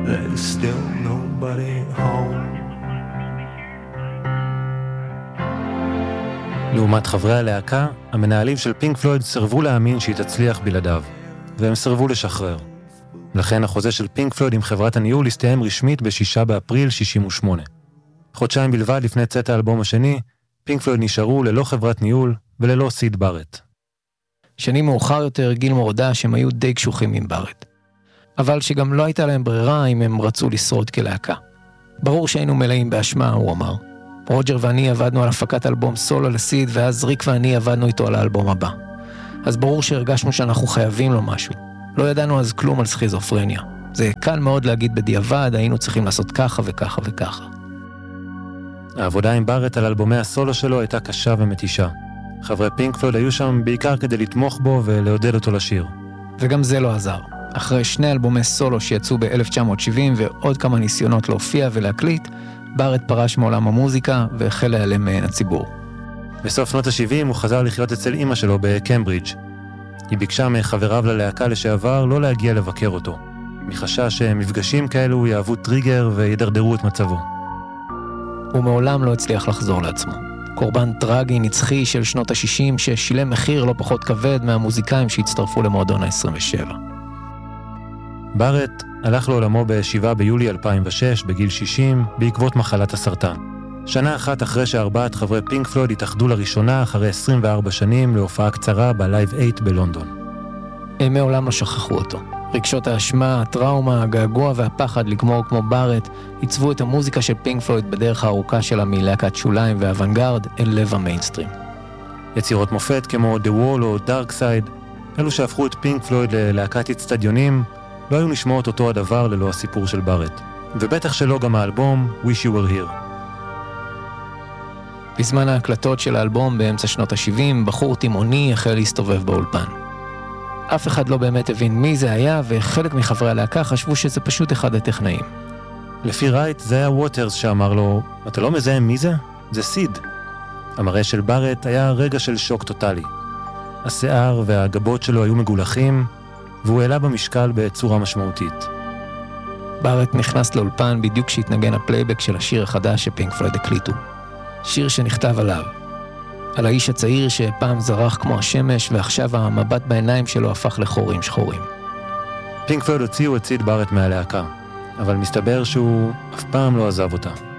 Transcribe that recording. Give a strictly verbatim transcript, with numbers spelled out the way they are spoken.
There's still nobody home. לעומת חברי הלהקה, המנהלים של פינק פלויד סרבו להאמין שהיא תצליח בלעדיו, והם סרבו לשחרר. לכן החוזה של פינק פלויד עם חברת הניהול הסתיים רשמית בשישה באפריל שישים ושמונה. חודשיים בלבד לפני צאת האלבום השני, פינק פלויד נשארו ללא חברת ניהול וללא סיד בארט. שנים מאוחר יותר גילמור הודה שהם היו די קשוחים עם בארט. אבל שגם לא הייתה להם ברירה אם הם רצו לשרוד כלהקה. ברור שהיינו מלאים באשמה, הוא אמר. רוג'ר ואני עבדנו על הפקת אלבום סולו לסיד, ואז ריק ואני עבדנו איתו על האלבום הבא. אז ברור שהרגשנו שאנחנו חייבים לו משהו. לא ידענו אז כלום על סכיזופרניה. זה קל מאוד להגיד בדיעבד, היינו צריכים לעשות ככה וככה וככה. העבודה עם בארט על אלבומי הסולו שלו הייתה קשה ומתישה. חברי פינק פלויד היו שם בעיקר כדי לתמוך בו ולעודד אותו לשיר. וגם זה לא עזר. אחרי שני אלבומי סולו שיצאו ב-אלף תשע מאות שבעים ועוד כמה ניסיונות להופיע ולהקליט, בארט פרש מעולם המוזיקה והחל להיעלם מעין הציבור. בסוף שנות ה-שבעים הוא חזר לחיות אצל אמא שלו בקמברידג'. היא ביקשה מחבריו ללהקה לשעבר לא להגיע לבקר אותו, מחשש שמפגשים כאלו יהוו טריגר וידרדרו את מצבו. הוא מעולם לא הצליח לחזור לעצמו. קורבן טרגי נצחי של שנות ה-שישים ששילם מחיר לא פחות כבד מהמוזיקאים שהצטרפו למועדון ה-עשרים ושבע. בארט הלך לעולמו ב-שבעה ביולי אלפיים ושש בגיל שישים בעקבות מחלת הסרטן. שנה אחת אחרי שארבעת חברי פינק פלויד התאחדו לראשונה אחרי עשרים וארבע שנים להופעה קצרה בלייב שמונה בלונדון. הם מעולם לא שכחו אותו. רגשות האשמה, הטראומה, הגעגוע והפחד לגמור כמו בארט עיצבו את המוזיקה של פינק פלויד בדרך הארוכה שלה מלהקת שוליים ואוונגרד אל לב המיינסטרים. יצירות מופת כמו The Wall או Dark Side, אלו שהפכו את פינק פלויד ללהקת אצטדיונים, לא היו נשמעות אותו הדבר ללא הסיפור של בארט. ובטח שלא גם האלבום Wish You Were Here. בזמן ההקלטות של האלבום באמצע שנות ה-שבעים, בחור תימוני החל להסתובב באולפן. אף אחד לא באמת הבין מי זה היה, וחלק מחברי הלהקה חשבו שזה פשוט אחד הטכנאים. לפי רייט, זה היה ווטרס שאמר לו, אתה לא מזהה מי זה? זה סיד. המראה של בארט היה רגע של שוק טוטלי. השיער והגבות שלו היו מגולחים, והוא העלה במשקל בצורה משמעותית. בארט נכנס לאולפן בדיוק כשהתנגן הפלייבק של השיר החדש שפינק פלויד הקליטו. שיר שנכתב עליו. על האיש הצעיר שפעם זרח כמו השמש, ועכשיו המבט בעיניים שלו הפך לחורים שחורים. פינק פלויד הוציאו את סיד בארט מהלהקה, אבל מסתבר שהוא אף פעם לא עזב אותה.